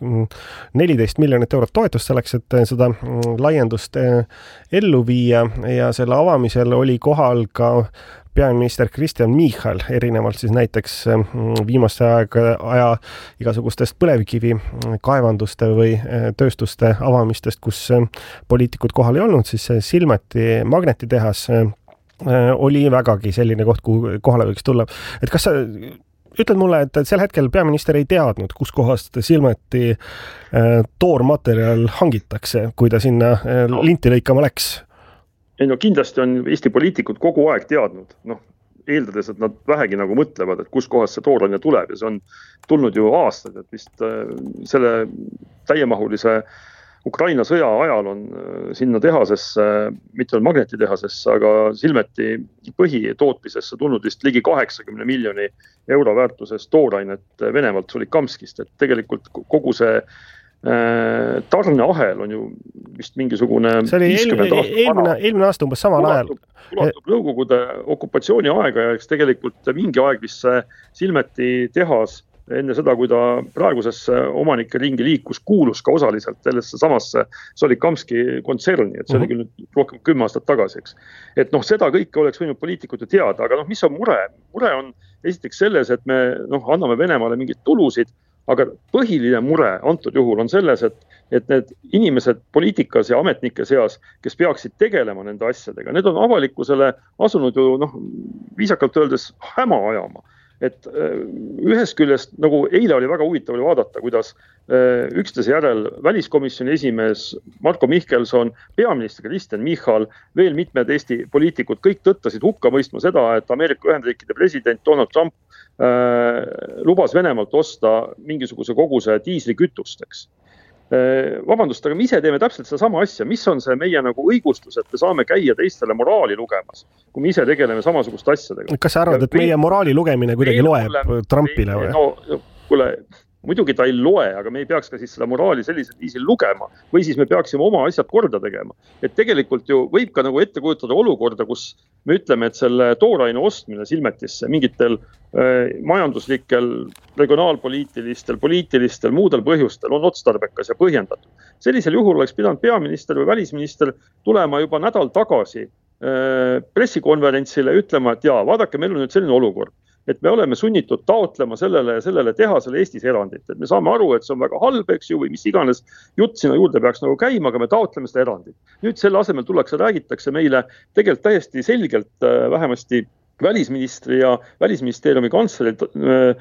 14 miljonit eurot toetust selleks, et seda laiendust ellu viia ja selle avamisel oli kohal ka peaminister Kristen Michal, erinevalt siis näiteks viimaste aja igasugustest põlevkivi kaevanduste või tööstuste avamistest, kus poliitikud kohal ei olnud, siis Silmeti magnetitehas oli vägagi selline koht, kuhu kohale võiks tulla. Et kas sa ütled mulle, et sel hetkel peaminister ei teadnud, kus kohast Silmeti toormaterjal hangitakse, kui ta sinna linti lõikama läks? No kindlasti on Eesti poliitikud kogu aeg teadnud, eeldades, et nad vähegi nagu mõtlevad, et kus kohast see tooraine tuleb ja see on tulnud ju aastaid, et vist selle täiemahulise Ukraina sõja ajal on sinna tehasesse, mitte on magnetitehasesse, aga Silmeti põhitootmisesse tulnud vist ligi 80 miljoni euro väärtuses toorainet Venemaalt Solikamskist, et tegelikult kogu see tarneahel on ju vist mingisugune 50 aastat eelmine aasta umbes samal ajal. Ulatub Nõukogude okupatsiooni aega ja eks tegelikult mingi aeg vist see Silmeti tehas enne seda, kui ta praegusesse omanike ringi liikus, kuulus ka osaliselt sellesse samasse Solikamski kontserni, et see oli küll rohkem 10 aastat tagasi, eks. Et seda kõike oleks võinud poliitikud ju teada, aga mis on mure? Mure on esiteks selles, et me anname Venemaale mingid tulusid, aga põhiline mure antud juhul on selles, et need inimesed poliitikas ja ametnike seas, kes peaksid tegelema nende asjadega, need on avalikkusele asunud ju viisakalt öeldes häma ajama. Et ühest küljest, nagu eile oli väga huvitav oli vaadata, kuidas üksteise järel väliskomisjoni esimees Marko Mihkelson, peaminister Kristen Michal, veel mitmed Eesti poliitikud, kõik tõttasid hukka mõistma seda, et Ameerika Ühendriikide president Donald Trump lubas Venemaalt osta mingisuguse koguse diislikütusteks. Vabandust, aga me ise teeme täpselt seda sama asja. Mis on see meie nagu õigustus, et me saame käia teistele moraali lugemas, kui me ise tegeleme samasugust asjadega? Kas sa arvad, et meie moraali lugemine kuidagi loeb Trumpile või? Kuule, muidugi ta ei loe, aga me ei peaks ka siis seda moraali sellisel viisil lugema või siis me peaksime oma asjad korda tegema. Et tegelikult ju võib ka nagu ette kujutada olukorda, kus me ütleme, et selle tooraine ostmine Silmetisse mingitel majanduslikel, regionaalpoliitilistel, poliitilistel, muudel põhjustel on otstarbekas ja põhjendatud. Sellisel juhul oleks pidanud peaminister või välisminister tulema juba nädal tagasi pressikonverentsile ütlema, et vaadake, meil on nüüd selline olukord, et me oleme sunnitud taotlema sellele tehasele Eestis erandit. Et me saame aru, et see on väga halb, eks ju, või mis iganes jutt sinna juurde peaks nagu käima, aga me taotleme seda erandit. Nüüd selle asemel räägitakse meile tegelikult täiesti selgelt vähemasti välisministri ja välisministeeriumi kantsleri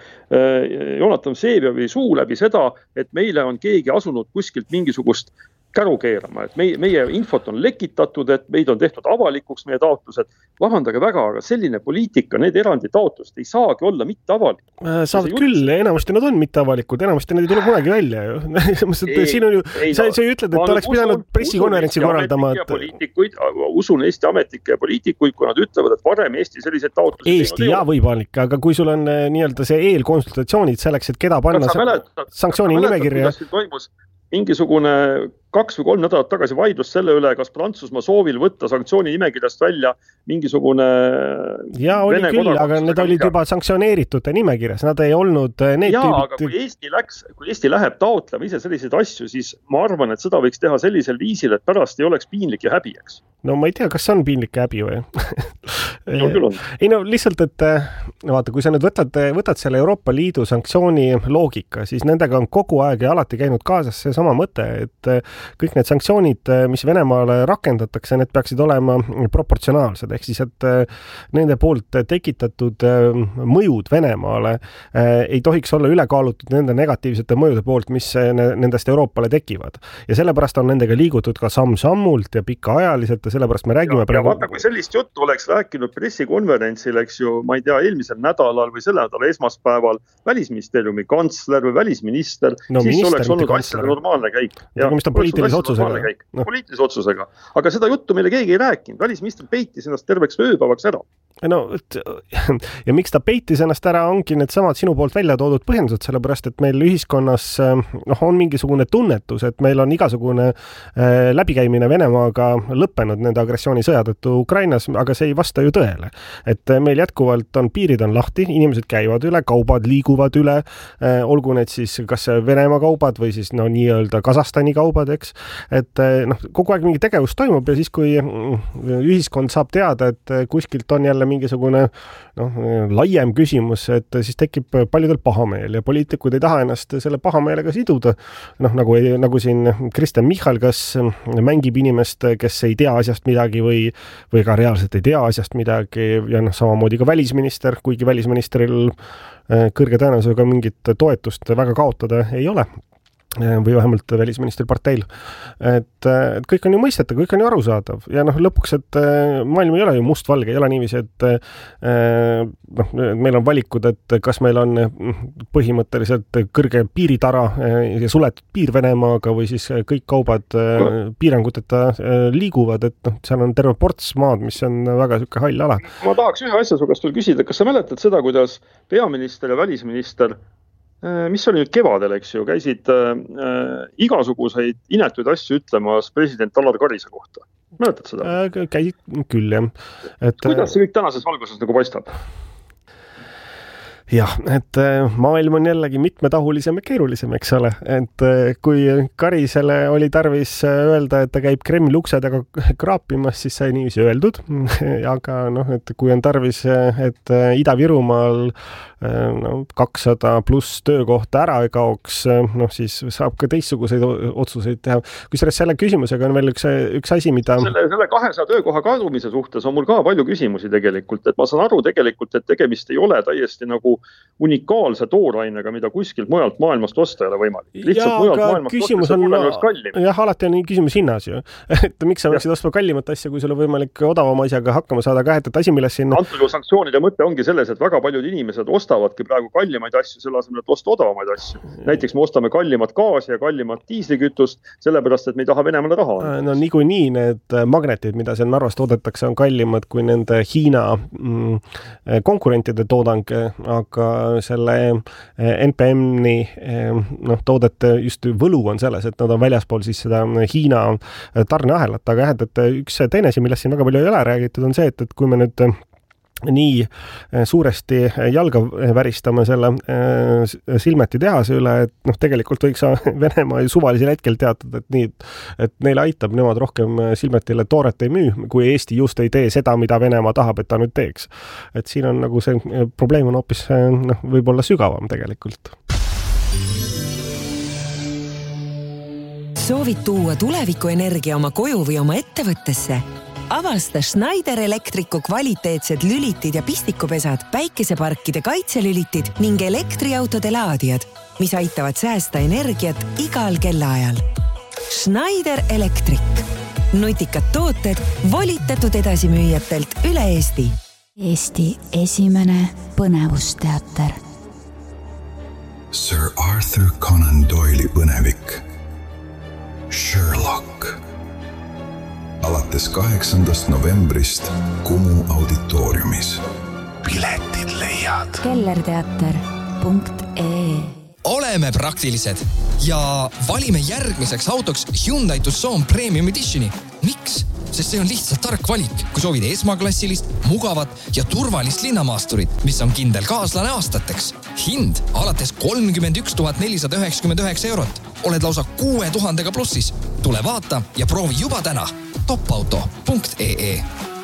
Jonathan Vseviovi suu läbi seda, et meile on keegi asunud kuskilt mingisugust käru keerama, et meie infot on lekitatud, et meid on tehtud avalikuks meie taotlused. Vabandage väga, aga selline poliitika, need erandi taotlust ei saagi olla mitte avalik. Saavad küll, enamasti nad on mitte avalikud, enamasti nad ei tule kunagi välja ju. Siin on ju, sa ju ütled, et oleks pidanud pressikonverentsi korraldama. Usun Eesti ametnikke ja poliitikuid, kui nad ütlevad, et varem Eesti sellised taotlused Eesti ja võimalik, aga kui sul on nii-öelda see eelkonsultatsioonid selleks, et keda panna sanktsiooni nimekirja. Mingisugune 2 või 3 nädalat tagasi vaidlus selle üle, kas Prantsusmaa soovil võtta sanktsiooni nimekirjast välja mingisugune ja oli küll, aga need olid juba sanktsioneeritute nimekirjas, nad ei olnud need tüübid. Aga kui Eesti läheb taotlema ise selliseid asju, siis ma arvan, et seda võiks teha sellisel viisil, et pärast ei oleks piinlik ja häbi, eks. No ma ei tea, kas on piinlik ja häbi või? Ei no lihtsalt, et vaata, kui sa nüüd võtad selle Euroopa Liidu sanktsiooni loogika, siis nendega on kogu aeg ja alati käinud kaasas see sama mõte, et kõik need sanktsioonid, mis Venemaale rakendatakse, need peaksid olema proportsionaalsed, ehk siis, et nende poolt tekitatud mõjud Venemaale ei tohiks olla ülekaalutud nende negatiivsete mõjude poolt, mis nendest Euroopale tekivad. Ja sellepärast on nendega liigutud ka samm-sammult ja pikaajaliselt ja sellepärast me räägime praegu. Vaata, kui sellist juttu oleks rääkinud pressikonverentsil, eks ju, ma ei tea, eelmisel nädalal või selle nädala esmaspäeval Välisministeeriumi kantsler või välisminister, siis oleks olnud asjade normaalne käik. Poliitilise otsusega. Aga seda juttu meile keegi ei rääkinud. Välisminister peitis ennast terveks ööpäevaks ära. No, ja miks ta peitis ennast ära, ongi need samad sinu poolt välja toodud põhjendused, sellepärast, et meil ühiskonnas on mingisugune tunnetus, et meil on igasugune läbikäimine Venemaaga lõppenud nende agressioonisõja tõttu Ukrainas, aga see ei vasta ju tõele. Et meil jätkuvalt on piirid on lahti, inimesed käivad üle, kaubad liiguvad üle, olgu need siis kas Venemaa kaubad või siis nii-öelda Kasahstani kaubad, eks. Et kogu aeg mingi tegevus toimub ja siis, kui ühiskond saab teada, et kuskilt on jälle mingisugune laiem küsimus, et siis tekib paljudel pahameel ja poliitikud ei taha ennast selle pahameelega siduda. Nagu siin Kristen Michal, kas mängib inimest, kes ei tea asjast midagi või ka reaalselt ei tea asjast midagi ja samamoodi ka välisminister, kuigi välisministril kõrge tõenäosusega mingit toetust väga kaotada ei ole. Või vähemalt välisministri parteil. Et kõik on ju mõistetav, kõik on ju arusaadav. Ja lõpuks, et maailm ei ole ju mustvalge, ei ole niiviisi, et meil on valikud, et kas meil on põhimõtteliselt kõrge piiritara ja suletud piir Venemaaga või siis kõik kaubad piiranguteta liiguvad, et seal on terve ports maad, mis on väga süke hall ala. Ma tahaks ühe asja su käest veel küsida, kas sa mäletad seda, kuidas peaminister ja välisminister mis oli nüüd kevadel, eks ju, käisid igasuguseid inetuid asju ütlemas president Alar Karise kohta. Mäletad seda? Käisid küll, jah. Kuidas see kõik tänases valguses nagu paistab? Jah, et maailm on jällegi mitmetahulisem ja keerulisem, eks ole. Et kui Karisele oli tarvis öelda, et ta käib Kremli uksedega kraapimas, siis sai niiviisi öeldud. Aga et kui on tarvis, et Ida-Virumaal 200 pluss töökohta ära ei kaoks, siis saab ka teistsuguseid otsuseid teha. Kusjuures selle küsimusega on veel üks asi, mida... Selle 200 töökoha kadumise suhtes on mul ka palju küsimusi tegelikult, et ma saan aru tegelikult, et tegemist ei ole täiesti nagu unikaalse toorainega, mida kuskilt mujalt maailmast osta ei ole võimalik. Lihtsalt mujalt maailmast osta oleks kallim. Jah, alati on küsimus hinnas ju. Et miks sa võiksid osta kallimat asja, kui sul on võimalik odavama asjaga hakkama saada ka, et asi, milles siin... Antud sanktsioonide mõte ongi selles, et väga paljud inimesed ostavadki praegu kallimaid asju, selle asemel, et osta odavamaid asju. Näiteks me ostame kallimat gaasi ja kallimat diislikütust, sellepärast, et me ei taha Venemaale raha. No niikuinii need magnetid, mida seal Narvas toodetakse, on kallimad kui nende Hiina konkurentide toodang, aga selle NPM-ni toodete just võlu on selles, et nad on väljaspool siis seda Hiina tarneahelat, aga et üks teine asi, millest siin väga palju ei ole räägitud, on see, et kui me nüüd nii suuresti jalga väristame selle Silmeti tehase üle, et tegelikult võiks Venemaa suvalisel hetkel teatada, et neile aitab, nemad rohkem Silmetile tooret ei müü, kui Eesti just ei tee seda, mida Venemaa tahab, et ta nüüd teeks. Et siin on nagu see probleem on hoopis võib-olla sügavam tegelikult. Soovid tuua tulevikuenergia oma koju või oma ettevõttesse? Avasta Schneider Electricu kvaliteetsed lülitid ja pistikupesad, päikeseparkide kaitselülitid ning elektriautode laadijad, mis aitavad säästa energiat igal kellaajal. Schneider Electric. Nutikad tooted volitatud edasimüüjatelt üle Eesti. Eesti esimene põnevusteater. Sir Arthur Conan Doyle'i põnevik Sherlock. Alates 8. novembrist Kumu auditooriumis. Piletid leiad. kellerteater.ee. Oleme praktilised ja valime järgmiseks autoks Hyundai Tucson Premium Editioni. Miks? Sest see on lihtsalt tark valik, kui soovid esmaklassilist, mugavat ja turvalist linnamaasturit, mis on kindel kaaslane aastateks. Hind alates 31 499 eurot. Oled lausa 6000 plussis. Tule vaata ja proovi juba täna. topauto.ee.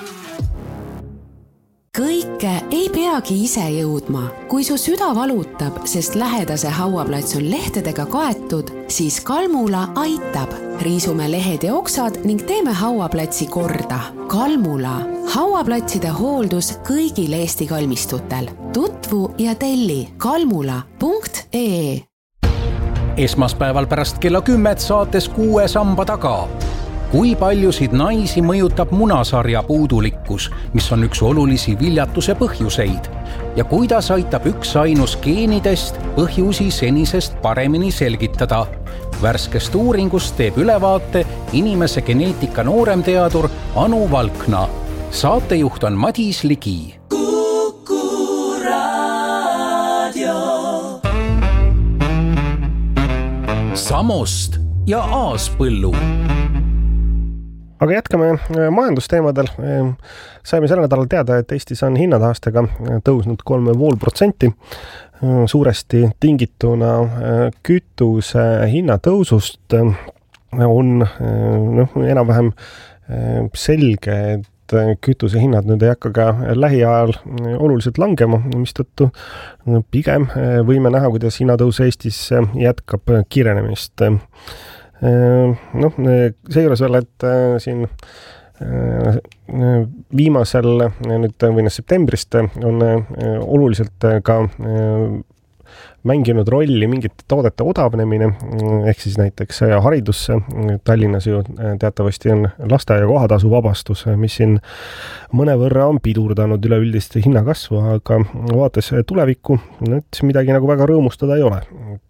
Kõike ei peagi ise jõudma. Kui su süda valutab, sest lähedase hauaplats on lehtedega kaetud, siis Kalmula aitab. Riisume lehed ja oksad ning teeme hauaplatsi korda. Kalmula. Hauaplatside hooldus kõigil Eesti kalmistutel. Tutvu ja telli kalmula.ee. Esmaspäeval pärast kella 10 saates 6 samba taga. Kui paljusid naisi mõjutab munasarja puudulikkus, mis on üks olulisi viljatuse põhjuseid? Ja kuidas aitab üks ainus geenidest põhjusi senisest paremini selgitada? Värskest uuringust teeb ülevaate inimese geneetika nooremteadur Anu Valkna. Saatejuht on Madis Ligi. Kuku Raadio. Samost ja Aaspõllu. Aga jätkame majandusteemadel. Saime sel nädalal teada, et Eestis on hinnad aastaga tõusnud 3,5%. Suuresti tingituna kütuse hinnatõusust on enam-vähem selge, et kütuse hinnad nüüd ei hakka ka lähiajal oluliselt langema, mistõttu pigem võime näha, kuidas hinnatõus Eestis jätkab kiirenemist. Seejuures veel, et siin viimasel nüüd septembrist on oluliselt ka mänginud rolli mingite toodete odavnemine, ehk siis näiteks haridusse. Tallinnas ju teatavasti on lasteaia kohatasu vabastus, mis siin mõnevõrra on pidurdanud üleüldist hinnakasvu, aga vaates tulevikku, et midagi nagu väga rõõmustada ei ole.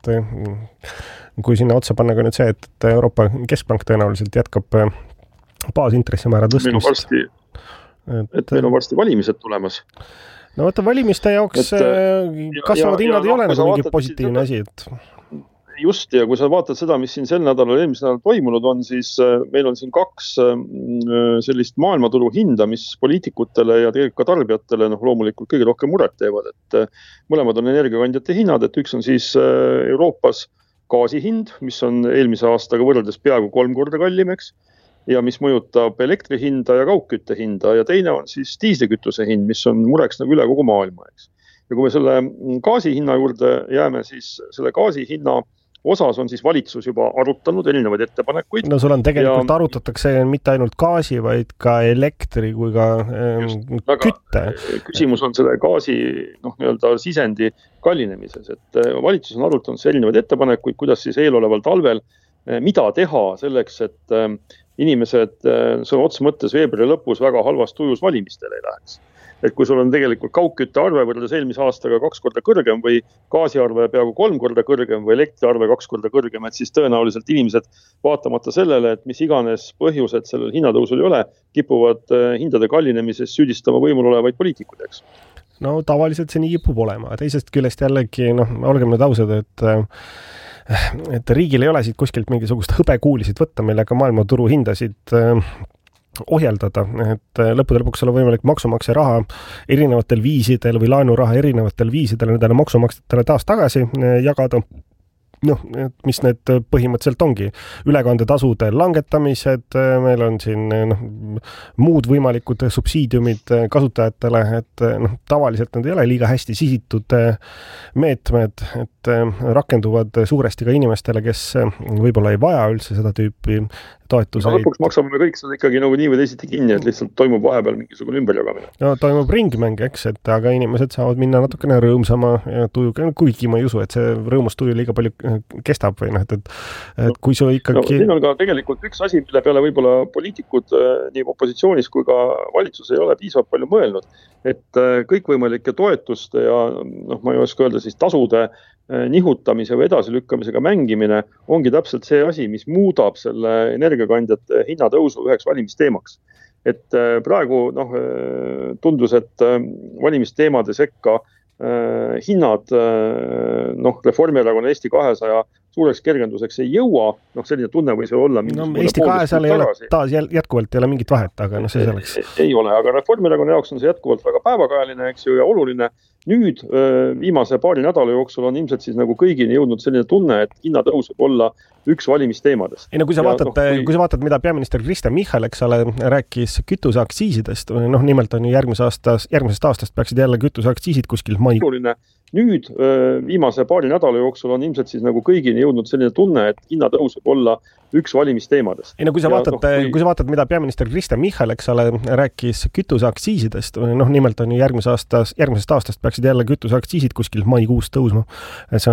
Kui sinna otsa panna ka nüüd see, et Euroopa Keskpank tõenäoliselt jätkab baasintressimäärad tõstmist. Meil on varsti valimised tulemas. No võtta valimiste jaoks kasvavad hinnad ei ole nagu mingi positiivne asi. Just, ja kui sa vaatad seda, mis siin sel nädalal, eelmisel nädalal toimunud on, siis meil on siin 2 sellist maailmaturu hinda, mis poliitikutele ja tegelikult ka tarbijatele loomulikult kõige rohkem muret teevad. Et mõlemad on energiakandjate hinnad, et üks on siis Euroopas gaasi hind, mis on eelmise aastaga võrreldes peaaegu 3 korda kallimeks ja mis mõjutab elektri hinda ja kaugkütte hinda ja teine on siis diislikütuse hind, mis on mureks nagu üle kogu maailma. Ja kui me selle gaasi hinna juurde jääme, siis selle gaasi hinna osas on siis valitsus juba arutanud erinevaid ettepanekuid. No sul on tegelikult arutatakse mitte ainult gaasi, vaid ka elektri kui ka kütte. Küsimus on selle gaasi sisendi kallinemises, et valitsus on arutanud erinevaid ettepanekuid, kuidas siis eeloleval talvel, mida teha selleks, et inimesed sõna otsa mõttes veebruari lõpus väga halvas tujus valimistele ei läheks. Et kui sul on tegelikult kaugkütte arve võrreldes eelmise aastaga 2 korda kõrgem või gaasiarve peaaegu 3 korda kõrgem või elektriarve 2 korda kõrgem, et siis tõenäoliselt inimesed vaatamata sellele, et mis iganes põhjused sellel hinnatõusul ei ole, kipuvad hindade kallinemises süüdistama võimul olevaid poliitikudeks. No tavaliselt see nii kipub olema. Teisest küljest jällegi, olgem nüüd ausad, et riigil ei ole siit kuskilt mingisugust hõbekuulisid võtta, millega maailmaturu hindasid ohjeldada, et lõppude lõpuks on võimalik maksumaksja raha erinevatel viisidel või laenuraha erinevatel viisidel nendele maksumaksjatele taas tagasi jagada. Mis need põhimõtteliselt ongi. Ülekandetasude langetamised, meil on siin muud võimalikud subsiidiumid kasutajatele, et tavaliselt need ei ole liiga hästi sihitud meetmed, et rakenduvad suuresti ka inimestele, kes võib-olla ei vaja üldse seda tüüpi toetuseid. Lõpuks maksame me kõik seda ikkagi nagu nii või teisiti kinni, et lihtsalt toimub vahepeal mingisugune ümberjagamine. No toimub ringmäng, aga inimesed saavad minna natukene rõõmsama tujuga, kuigi ma ei usu, et see rõõmus tuju liiga palju kestab või et kui su ikkagi... No, siin on ka tegelikult üks asi, mille peale võib-olla poliitikud nii opositsioonis kui ka valitsus ei ole piisavalt palju mõelnud, et kõikvõimalike toetuste ja ma ei oska öelda siis tasude nihutamise või edasilükkamisega mängimine ongi täpselt see asi, mis muudab selle energiakandjate hinnatõusu üheks valimisteemaks. Et praegu tundus, et valimisteemade sekka hinnad Reformierakonna Eesti 200 suureks kergenduseks ei jõua, selline tunne võis olla Eesti 200 ei ole taas jätkuvalt ei ole mingit vahet, aga see selleks. Ei ole, aga Reformierakonna jaoks on see jätkuvalt väga päevakajaline, eks ju, ja oluline. Nüüd viimase paari nädala jooksul on ilmselt siis nagu kõigini jõudnud selline tunne, et hinnatõus võib olla üks valimisteemades. Ei, kui sa vaatad, mida peaminister Kristen Michal, eks ole, rääkis kütuseaktsiisidest, nimelt on ju järgmisest aastast peaksid jälle kütuseaktsiisid kuskil mai. Nüüd viimase paari nädala jooksul on ilmselt siis nagu kõigini jõudnud selline tunne, et hinnatõus võib olla üks valimisteemades. Ei, kui sa vaatad, mida peaminister Kristen Michal, eks ole, rääkis kütuseaktsiisidest, nimelt on ju järgmisest aastast peaksid jälle kütuseaktsiisid kuskil maikuus tõusma. See